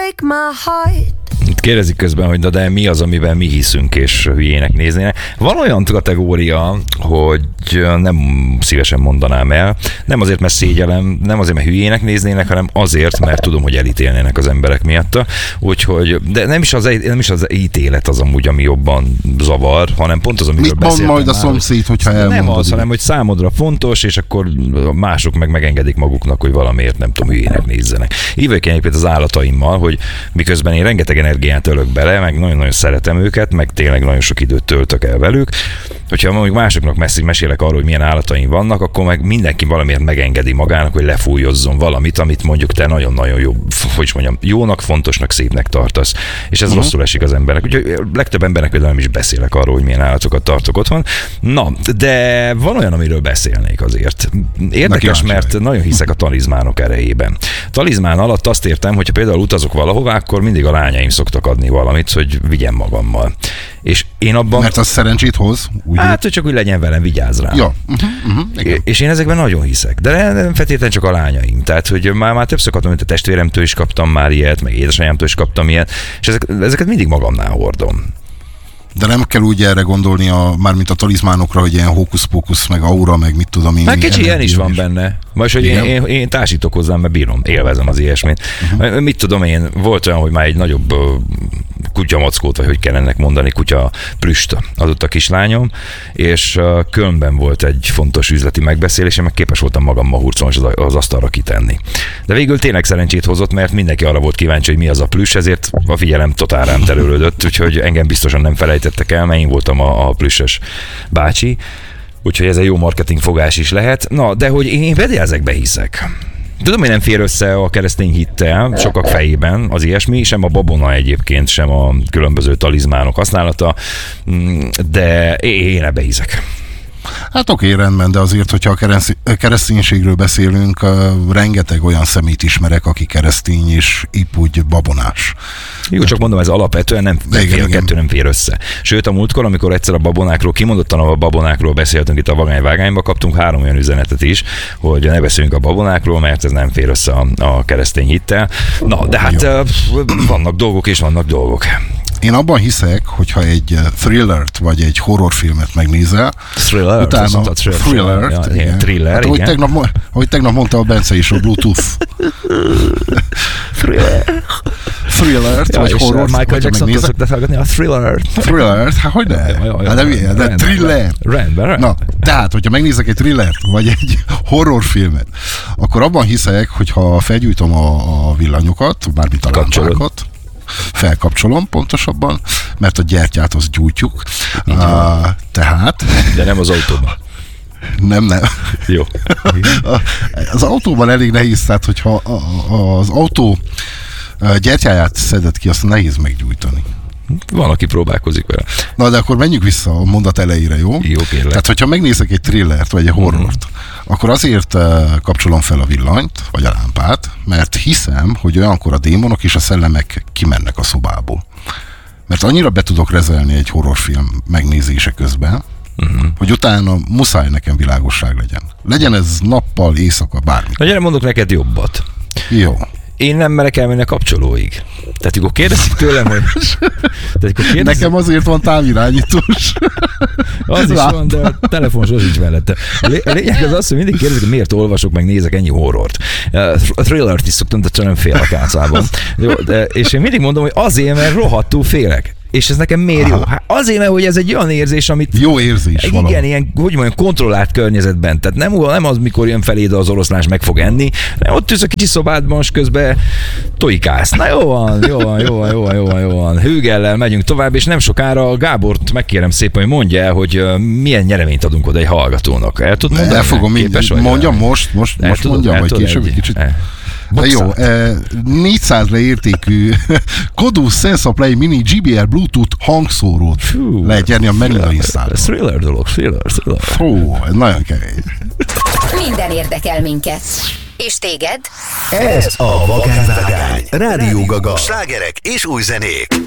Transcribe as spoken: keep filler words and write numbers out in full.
break my heart. Kérdezik közben, hogy na de mi az, amiben mi hiszünk és hülyének néznének. Van olyan kategória, hogy nem szívesen mondanám el, nem azért, mert szégyellem, nem azért, mert hülyének néznének, hanem azért, mert tudom, hogy elítélnének az emberek miatta. Úgyhogy, de nem is az, nem is az ítélet az amúgy, ami jobban zavar, hanem pont az, amiről beszéltem. Mit mond majd a szomszéd, hogyha elmondod? Nem az, hanem hogy számodra fontos, és akkor mások meg megengedik maguknak, hogy valamiért nem tudom, hülyének nézzenek. Így vagyok egyébként az állataimmal, hogy miközben én rengeteg energiát ölök bele, meg nagyon-nagyon szeretem őket, meg tényleg nagyon sok időt töltök el velük. Hogyha mondjuk másoknak messzi mesélek arról, hogy milyen állataim vannak, akkor meg mindenki valamiért megengedi magának, hogy lefújozzon valamit, amit mondjuk te nagyon-nagyon jó, hogy is mondjam, jónak, fontosnak, szépnek tartasz. És ez uh-huh. rosszul esik az embernek. Úgyhogy legtöbb embernek például nem is beszélek arról, hogy milyen állatokat tartok otthon. Na, de van olyan, amiről beszélnék azért. Érdekes, mert nagyon hiszek a talizmánok erejében. Talizmán alatt azt értem, hogyha például utazok valahová, akkor mindig a lányaim szoktak adni valamit, hogy vigyem magammal. És én abban... Mert az szerencsét hoz? Úgy hát, hogy csak úgy legyen velem, vigyázz rám. Ja. Uh-huh, uh-huh, és én ezekben nagyon hiszek. De nem feltétlenül csak a lányaim. Tehát, hogy már, már többször kaptam, mint a testvéremtől is kaptam már ilyet, meg édesanyámtól is kaptam ilyet, és ezek, ezeket mindig magamnál hordom. De nem kell úgy erre gondolni, a, mármint a talizmánokra, hogy ilyen hókusz-pókusz, meg aura, meg mit tudom én. Hát kicsi ilyen is van is benne. Vagyis, hogy én, én, én társítok hozzám, mert bírom, élvezem az ilyesmit. Uh-huh. Mit tudom én, volt olyan, hogy már egy nagyobb uh, kutyamackót, vagy hogy kell ennek mondani, kutya plüst adott a kislányom, és uh, Kölnben volt egy fontos üzleti megbeszélés, én meg képes voltam magammal hurcolni az, az asztalra kitenni. De végül tényleg szerencsét hozott, mert mindenki arra volt kíváncsi, hogy mi az a plüss, ezért a figyelem totál rám terülődött, úgyhogy engem biztosan nem felejtettek el, mert én voltam a, a plüsses bácsi. Úgyhogy ez egy jó marketing fogás is lehet. Na, de hogy én vedélyezekbe hiszek. Tudom, hogy nem fér össze a keresztény hittel sokak fejében az ilyesmi, sem a babona egyébként, sem a különböző talizmánok használata, de én ebbe hiszek. Hát oké, rendben, de azért, hogyha a kereszténységről beszélünk, rengeteg olyan szemét ismerek, aki keresztény és épp úgy babonás. Jó, csak mondom, ez alapvetően nem fér, a kettő nem fér össze. Sőt, a múltkor, amikor egyszer a babonákról, kimondottan a babonákról beszéltünk itt a Vagány-Vágányba, kaptunk három olyan üzenetet is, hogy ne beszéljünk a babonákról, mert ez nem fér össze a, a keresztény hittel. Na, de hát jó, vannak dolgok és vannak dolgok. Én abban hiszek, hogyha egy thrillert vagy egy horrorfilmet megnézel, thriller, utána a thriller, thriller, ja, igen. thriller, hát, ahogy, tegnap, ahogy tegnap mondta a Bence is, a Bluetooth thrillert, ja, vagy horror, Michael Jackson-tól szokta felgatni a thriller. Thrillert? Hát hogy ne? Hát de, de thriller. Rendben, rendben. Na, tehát, hogyha megnézek egy thrillert, vagy egy horrorfilmet, akkor abban hiszek, hogyha felgyújtom a, a villanyokat, bármit a lámpákat, felkapcsolom pontosabban, mert a gyertyát azt gyújtjuk. Uh, tehát... De nem az autóban. Nem, nem. Jó. Az autóban elég nehéz, tehát hogyha az autó gyertyáját szedett ki, azt nehéz meggyújtani. Van, aki próbálkozik vele. Na, de akkor menjünk vissza a mondat elejére, jó? Jó, kérlek. Tehát, hogyha megnézek egy thrillert, vagy egy horrort, uh-huh. akkor azért uh, kapcsolom fel a villanyt, vagy a lámpát, mert hiszem, hogy olyankor a démonok és a szellemek kimennek a szobából. Mert annyira be tudok rezelni egy horrorfilm megnézése közben, uh-huh. hogy utána muszáj nekem világosság legyen. Legyen ez nappal, éjszaka, bármi. Na, gyere, mondok neked jobbat. Jó. Én nem merek elmenni a kapcsolóig. Tehát akkor kérdezik tőlem, hogy... kérdezik... Nekem azért van távirányítós. Az is van, de a telefon sosincs mellette. A lényeg az az, hogy mindig kérdezik, hogy miért olvasok, meg nézek ennyi horrort. A thrillert is szoktam, de csak nem fél a kácában. Jó, de, és én mindig mondom, hogy azért, mert rohadtul félek. És ez nekem miért jó? Hát azért, mert hogy ez egy olyan érzés, amit... Jó érzés igen, valami. Ilyen, hogy mondjam, kontrollált környezetben. Tehát nem, nem az, mikor jön feléd az oroszlás, meg fog enni, de ott ülsz a kicsi szobádban, és közben tojkálsz. Na jó van, jó van, jó van, jó van, jó van, jó van. Hőgellel megyünk tovább, és nem sokára Gábort megkérem szépen, hogy mondja el, hogy milyen nyereményt adunk oda egy hallgatónak. El tud mondani? El fogom mindjárt. Mondjam most, most, most mondjam, vagy később egy kicsit. El. Jó, eh, négyszázra értékű Kodus SensaPlay Mini gé bé er Bluetooth hangszórót Fú, lehet nyerni a Merida Instagram. Thriller dolog, thriller, thriller. Fú, ez nagyon kemény. Minden érdekel minket. És téged? Ez a Vagány-Vágány. Rádió Gaga. Slágerek és új zenék.